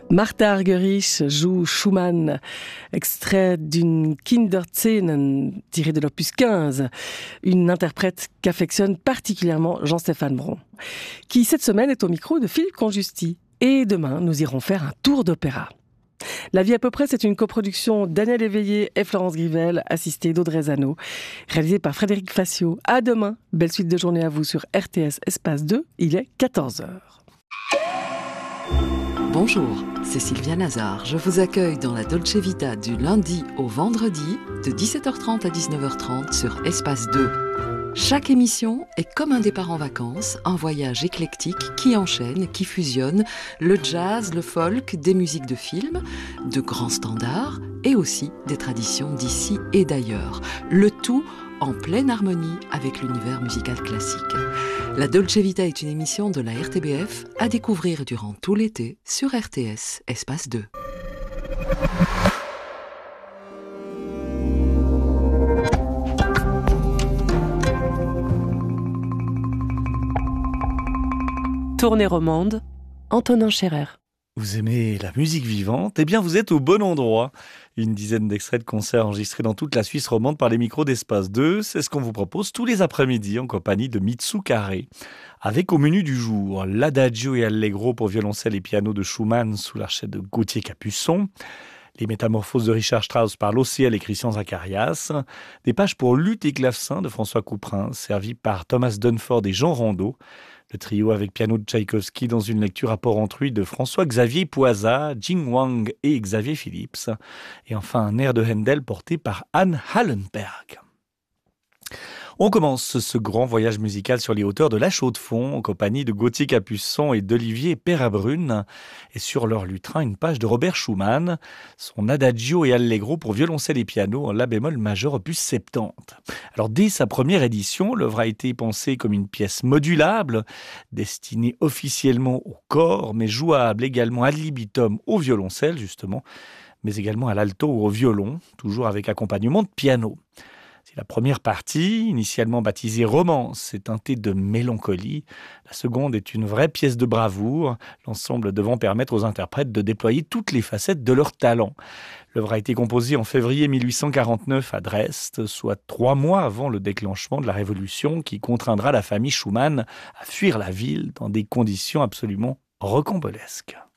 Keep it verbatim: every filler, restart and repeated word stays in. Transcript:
Martha Argerich joue Schumann, extrait d'une Kinderzenen tirée de l'opus quinze, une interprète qu'affectionne particulièrement Jean-Stéphane Bron, qui cette semaine est au micro de Philippe Conjusti. Et demain, nous irons faire un tour d'opéra. La vie à peu près, c'est une coproduction Daniel Éveillé et Florence Grivel, assistée d'Audrey Zano, réalisée par Frédéric Fassio. À demain, belle suite de journée à vous sur R T S Espace deux, il est quatorze heures. Bonjour, c'est Sylvia Nazar. Je vous accueille dans la Dolce Vita du lundi au vendredi de dix-sept heures trente à dix-neuf heures trente sur Espace deux. Chaque émission est comme un départ en vacances, un voyage éclectique qui enchaîne, qui fusionne le jazz, le folk, des musiques de films, de grands standards et aussi des traditions d'ici et d'ailleurs. Le tout en pleine harmonie avec l'univers musical classique. La Dolce Vita est une émission de la R T B F à découvrir durant tout l'été sur R T S Espace deux. Tournée romande, Antonin Scherer. Vous aimez la musique vivante? Eh bien, vous êtes au bon endroit. Une dizaine d'extraits de concerts enregistrés dans toute la Suisse romande par les micros d'Espace deux. C'est ce qu'on vous propose tous les après-midi en compagnie de Mitsu Carré. Avec au menu du jour, l'Adagio et Allegro pour violoncelle et piano de Schumann sous l'archet de Gauthier Capuçon. Les Métamorphoses de Richard Strauss par l'O C L et Christian Zacharias. Des pages pour luth et clavecin de François Couperin, servi par Thomas Dunford et Jean Rondeau. Le trio avec piano de Tchaïkovski dans une lecture à Porrentruy de François-Xavier Poisat, Jing Wang et Xavier Phillips. Et enfin un air de Handel porté par Anne Hallenberg. On commence ce grand voyage musical sur les hauteurs de la Chaux-de-Fonds en compagnie de Gauthier Capuçon et d'Olivier Perrabrune. Et sur leur lutrin, une page de Robert Schumann, son Adagio et Allegro pour violoncelle et piano en la bémol majeur opus soixante-dix. Alors dès sa première édition, l'œuvre a été pensée comme une pièce modulable, destinée officiellement au corps, mais jouable également ad libitum au violoncelle justement, mais également à l'alto ou au violon, toujours avec accompagnement de piano. Si la première partie, initialement baptisée Romance, est teintée de mélancolie, la seconde est une vraie pièce de bravoure, l'ensemble devant permettre aux interprètes de déployer toutes les facettes de leur talent. L'œuvre a été composée en février mille huit cent quarante-neuf à Dresde, soit trois mois avant le déclenchement de la Révolution qui contraindra la famille Schumann à fuir la ville dans des conditions absolument rocambolesques.